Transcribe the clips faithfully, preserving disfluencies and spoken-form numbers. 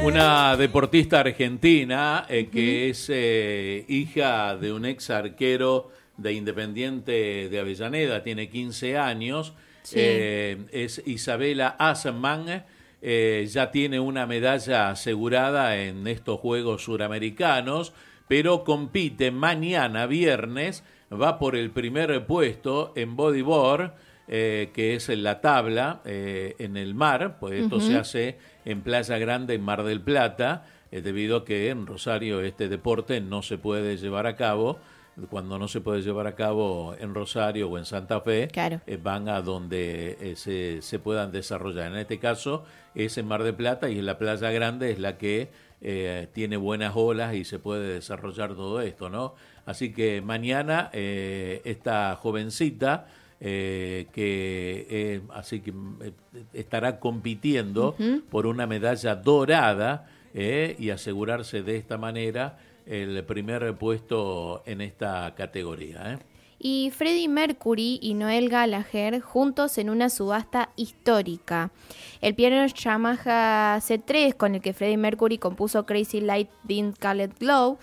Una deportista argentina eh, que uh-huh. es eh, hija de un ex arquero de Independiente de Avellaneda, tiene quince años, sí. eh, es Isabela Assmann, eh, ya tiene una medalla asegurada en estos Juegos Suramericanos, pero compite mañana, viernes, va por el primer puesto en bodyboard, eh, que es en la tabla, eh, en el mar, pues esto uh-huh. se hace en Playa Grande, en Mar del Plata, eh, debido a que en Rosario este deporte no se puede llevar a cabo. Cuando no se puede llevar a cabo en Rosario o en Santa Fe, claro. eh, van a donde eh, se, se puedan desarrollar. En este caso es en Mar del Plata, y en la Playa Grande es la que eh, tiene buenas olas y se puede desarrollar todo esto, ¿no? Así que mañana eh, esta jovencita eh, que eh, así que eh, estará compitiendo uh-huh. por una medalla dorada eh, y asegurarse de esta manera el primer puesto en esta categoría. ¿eh? Y Freddie Mercury y Noel Gallagher juntos en una subasta histórica. El piano Yamaha C tres, con el que Freddie Mercury compuso Crazy Lightning Colored Glow,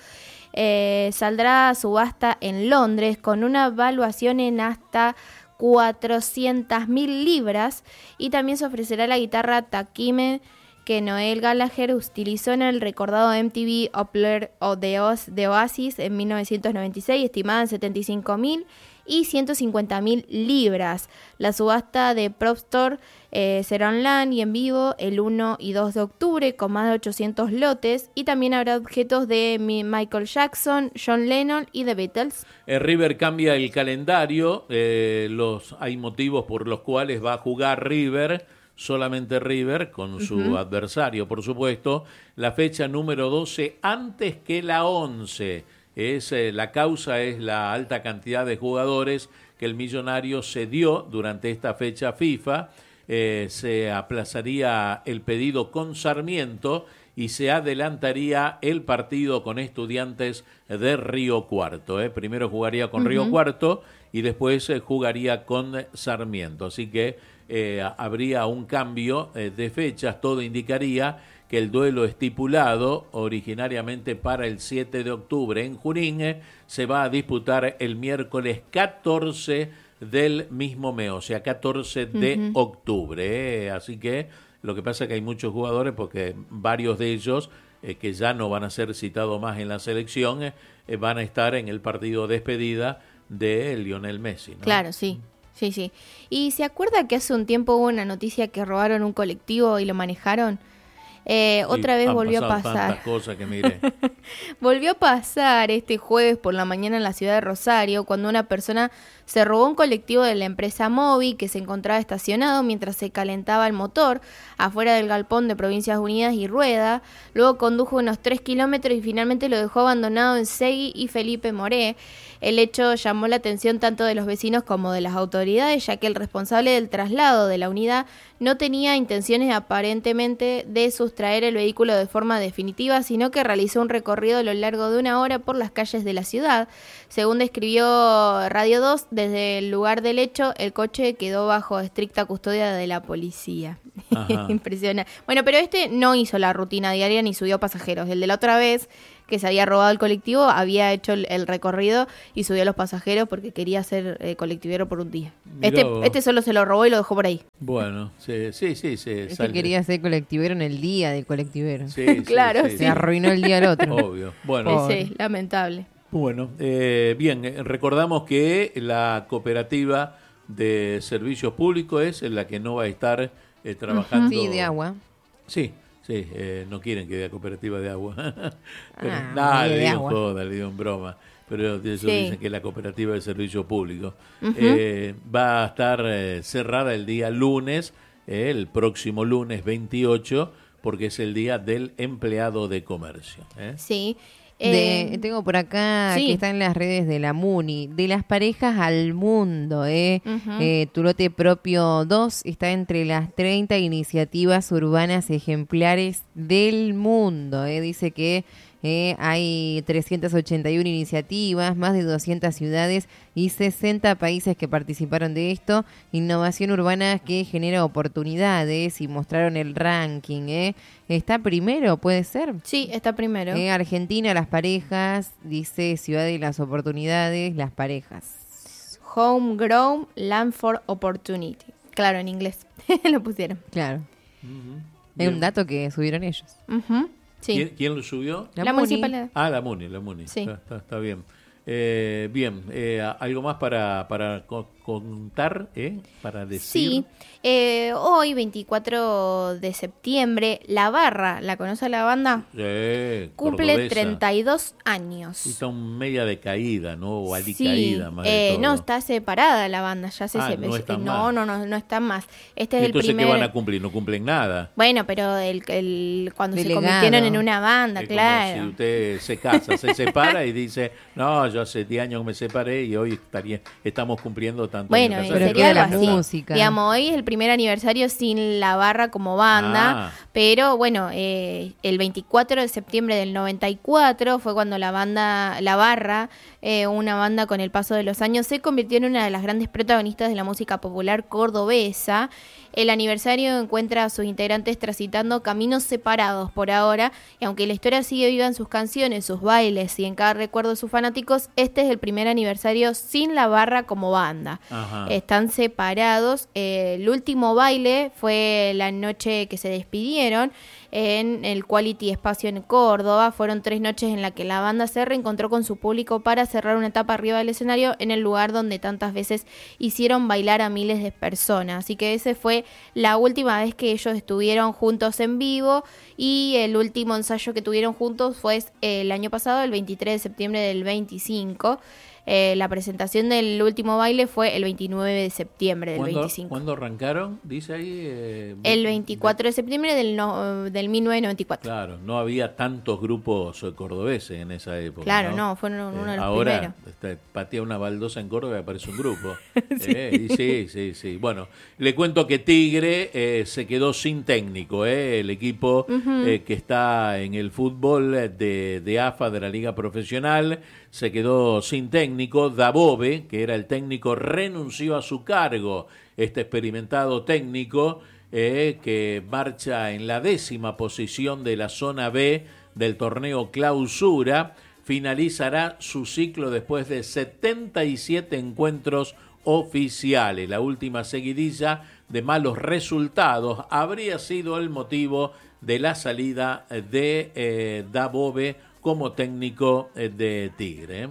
eh, saldrá a subasta en Londres con una valuación en hasta cuatrocientas mil libras, y también se ofrecerá la guitarra Takime que Noel Gallagher utilizó en el recordado M T V Unplugged de Oasis en mil novecientos noventa y seis, estimada en setenta y cinco mil y ciento cincuenta mil libras. La subasta de Prop Store eh, será online y en vivo el uno y dos de octubre con más de ochocientos lotes, y también habrá objetos de Michael Jackson, John Lennon y The Beatles. Eh, River cambia el calendario, eh, los hay motivos por los cuales va a jugar River, solamente River, con su uh-huh. adversario, por supuesto, la fecha número doce antes que la once. Es, eh, la causa es la alta cantidad de jugadores que el Millonario cedió durante esta fecha FIFA. Eh, se aplazaría el pedido con Sarmiento y se adelantaría el partido con Estudiantes de Río Cuarto. Eh. Primero jugaría con uh-huh. Río Cuarto y después eh, jugaría con Sarmiento. Así que eh, habría un cambio eh, de fechas. Todo indicaría que el duelo estipulado originariamente para el siete de octubre en Junín eh, se va a disputar el miércoles catorce del mismo mes, o sea, catorce de uh-huh. octubre. Eh. Así que lo que pasa es que hay muchos jugadores, porque varios de ellos eh, que ya no van a ser citados más en la selección, eh, eh, van a estar en el partido de despedida de Lionel Messi, ¿no? Claro, sí, sí, sí. ¿Y se acuerda que hace un tiempo hubo una noticia que robaron un colectivo y lo manejaron? Eh, otra vez volvió a pasar. Tantas cosas que mire. Volvió a pasar este jueves por la mañana en la ciudad de Rosario, cuando una persona se robó un colectivo de la empresa Movi que se encontraba estacionado mientras se calentaba el motor afuera del galpón de Provincias Unidas y Rueda. Luego condujo unos tres kilómetros y finalmente lo dejó abandonado en Segui y Felipe Moré. El hecho llamó la atención tanto de los vecinos como de las autoridades, ya que el responsable del traslado de la unidad no tenía intenciones aparentemente de sustraer el vehículo de forma definitiva, sino que realizó un recorrido a lo largo de una hora por las calles de la ciudad. Según describió Radio dos, desde el lugar del hecho, el coche quedó bajo estricta custodia de la policía. Impresionante. Bueno, pero este no hizo la rutina diaria ni subió pasajeros. El de la otra vez, que se había robado el colectivo, había hecho el, el recorrido y subió a los pasajeros porque quería ser eh, colectivero por un día. Este, este solo se lo robó y lo dejó por ahí. Bueno, sí, sí, sí. sí este quería ser colectivero en el día del colectivero. Sí, sí, claro, sí, sí. Se arruinó el día al otro. Obvio. Bueno, sí, sí, lamentable. Bueno, eh, bien, eh, recordamos que la cooperativa de servicios públicos es la que no va a estar eh, trabajando. Sí, de agua. Sí. Sí, eh, no quieren que haya cooperativa de agua. Pero, ah, nada, le de digo agua. joda, le digo en broma. Pero ellos sí. dicen que la cooperativa de servicio público Uh-huh. eh, va a estar eh, cerrada el día lunes, eh, el próximo lunes veintiocho, porque es el día del empleado de comercio. ¿eh? Sí. De, tengo por acá sí. que está en las redes de la MUNI, de las parejas al mundo, ¿eh? Uh-huh. eh Tu lote propio dos está entre las treinta iniciativas urbanas ejemplares del mundo, ¿eh? Dice que Eh, hay trescientas ochenta y una iniciativas, más de doscientas ciudades y sesenta países que participaron de esto. Innovación urbana que genera oportunidades y mostraron el ranking. ¿eh? ¿Está primero, puede ser? Sí, está primero. Eh, Argentina, las parejas, dice Ciudad de las Oportunidades, las parejas. Homegrown Land for Opportunity. Claro, en inglés lo pusieron. Claro. Uh-huh. Es un dato que subieron ellos. Uh-huh. Sí. ¿Quién, ¿Quién lo subió? La, la municipalidad. Ah, la Muni, la Muni. Sí. Está, está, está bien. Eh, bien, eh, ¿algo más para, para co- contar, eh? para decir? Sí, eh, hoy, veinticuatro de septiembre, La Barra, ¿la conoce la banda? Sí, cumple cordobesa. treinta y dos años. Está un media decaída, ¿no? O Sí, alicaída, más eh, de todo. no, está separada la banda, ya se Ah, se- no están no, más. no, no, no están más. Este es el Entonces, primer. ¿qué van a cumplir? No cumplen nada. Bueno, pero el, el cuando Delegado. se convirtieron en una banda, Es claro. como si usted se casa, se separa y dice, no, yo hace diez años que me separé y hoy estaría, estamos cumpliendo tanto Bueno, años eh, Pero casados. sería queda algo la así. música. Digamos, hoy es el primer aniversario sin La Barra como banda, Ah. pero bueno, eh, el veinticuatro de septiembre del noventa y cuatro fue cuando la banda, La Barra, eh, una banda con el paso de los años, se convirtió en una de las grandes protagonistas de la música popular cordobesa. El aniversario encuentra a sus integrantes transitando caminos separados por ahora, y aunque la historia sigue viva en sus canciones, sus bailes y en cada recuerdo de sus fanáticos, este es el primer aniversario sin La Barra como banda. Ajá. Están separados. Eh, el último baile fue la noche que se despidieron en el Quality Espacio en Córdoba. Fueron tres noches en las que la banda se reencontró con su público para cerrar una etapa arriba del escenario en el lugar donde tantas veces hicieron bailar a miles de personas. Así que ese fue la última vez que ellos estuvieron juntos en vivo, y el último ensayo que tuvieron juntos fue el año pasado, el veintitrés de septiembre del veinticinco. Eh, la presentación del último baile fue el veintinueve de septiembre del ¿Cuándo, veinticinco. ¿Cuándo arrancaron? Dice ahí. Eh, El veinticuatro de septiembre del, no, del mil novecientos noventa y cuatro. Claro, no había tantos grupos eh, cordobeses en esa época. Claro, no, no, fueron uno de los ahora, primeros. este, patea una baldosa en Córdoba y aparece un grupo. sí. Eh, y sí, sí, sí. Bueno, le cuento que Tigre eh, se quedó sin técnico. Eh, el equipo uh-huh. eh, que está en el fútbol de, de A F A, de la Liga Profesional, se quedó sin técnico. Dabove, que era el técnico, renunció a su cargo. Este experimentado técnico eh, que marcha en la décima posición de la zona B del torneo Clausura, finalizará su ciclo después de setenta y siete encuentros oficiales. La última seguidilla de malos resultados habría sido el motivo de la salida de eh, Dabove como técnico eh, de Tigre.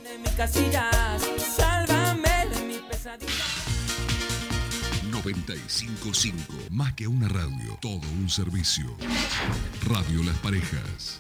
noventa y cinco punto cinco, más que una radio, todo un servicio. Radio Las Parejas.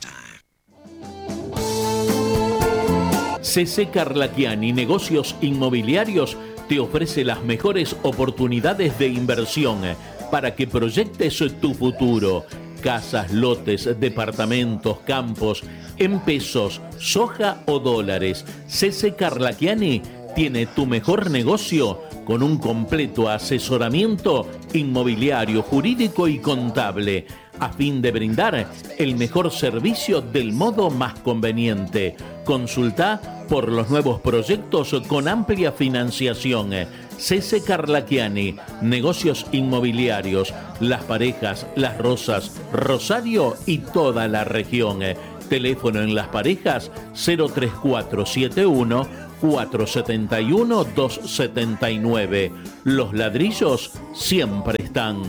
C C Carlacchiani Negocios Inmobiliarios te ofrece las mejores oportunidades de inversión para que proyectes tu futuro. Casas, lotes, departamentos, campos, en pesos, soja o dólares. C C Carlacchiani tiene tu mejor negocio con un completo asesoramiento inmobiliario, jurídico y contable, a fin de brindar el mejor servicio del modo más conveniente. Consulta por los nuevos proyectos con amplia financiación. C C Carlacchiani, Negocios Inmobiliarios, Las Parejas, Las Rosas, Rosario y toda la región. Teléfono en Las Parejas cero tres cuatro siete uno, cuatro siete uno, dos siete nueve. Los ladrillos siempre están.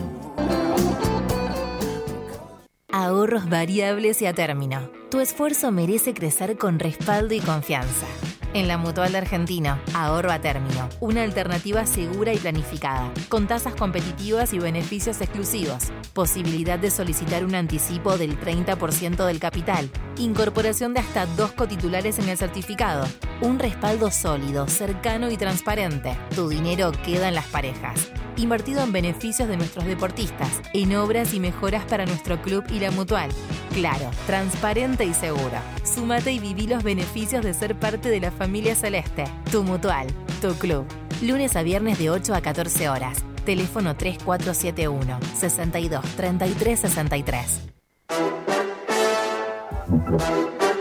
Ahorros variables y a término. Tu esfuerzo merece crecer con respaldo y confianza. En la Mutual de Argentino, ahorro a término, una alternativa segura y planificada, con tasas competitivas y beneficios exclusivos, posibilidad de solicitar un anticipo del treinta por ciento del capital, incorporación de hasta dos cotitulares en el certificado, un respaldo sólido, cercano y transparente. Tu dinero queda en Las Parejas. Invertido en beneficios de nuestros deportistas, en obras y mejoras para nuestro club y la Mutual. Claro, transparente y seguro. Súmate y viví los beneficios de ser parte de la familia celeste. Tu Mutual, tu club. Lunes a viernes de ocho a catorce horas. Teléfono tres cuatro siete uno, sesenta y dos, treinta y tres sesenta y tres.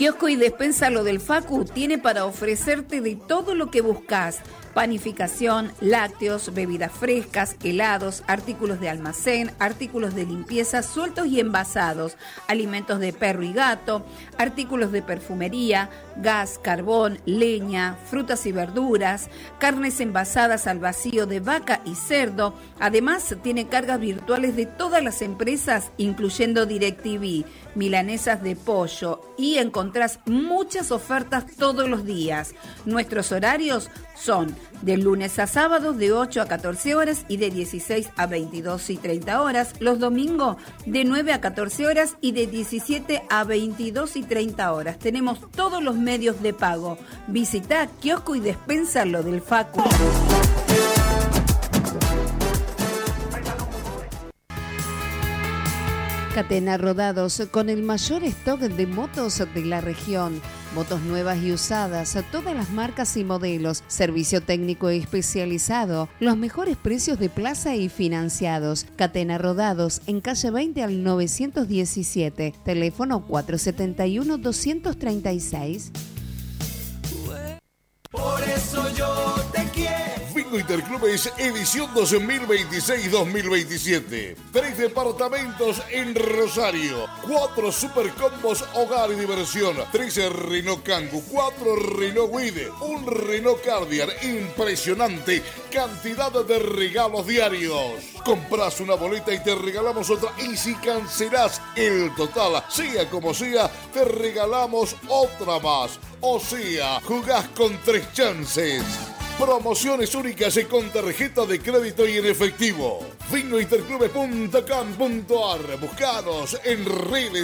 Kiosco y Despensa Lo del Facu tiene para ofrecerte de todo lo que buscas. Panificación, lácteos, bebidas frescas, helados, artículos de almacén, artículos de limpieza sueltos y envasados, alimentos de perro y gato, artículos de perfumería, gas, carbón, leña, frutas y verduras, carnes envasadas al vacío de vaca y cerdo. Además, tiene cargas virtuales de todas las empresas, incluyendo DirecTV, milanesas de pollo, y encontrás muchas ofertas todos los días. Nuestros horarios son de lunes a sábados de ocho a catorce horas y de dieciséis a veintidós y treinta horas. Los domingos de nueve a catorce horas y de diecisiete a veintidós y treinta horas. Tenemos todos los medios de pago. Visita Kiosco y Despensa Lo del Facu. Catena Rodados, con el mayor stock de motos de la región. Motos nuevas y usadas, todas las marcas y modelos, servicio técnico especializado, los mejores precios de plaza y financiados. Catena Rodados, en calle veinte al novecientos diecisiete, teléfono cuatro siete uno, dos tres seis. Por eso yo te quiero. Bingo Interclubes edición dos mil veintiséis dos mil veintisiete. Tres departamentos en Rosario. Cuatro supercombos hogar y diversión. Tres Renault Kangoo. Cuatro Renault Guide. Un Renault Cardian. Impresionante cantidad de regalos diarios. Compras una boleta y te regalamos otra. Y si cancelás el total, sea como sea, te regalamos otra más. O sea, jugás con tres chances. Promociones únicas y con tarjeta de crédito y en efectivo. bingo interclubes punto com punto ar. Buscanos en redes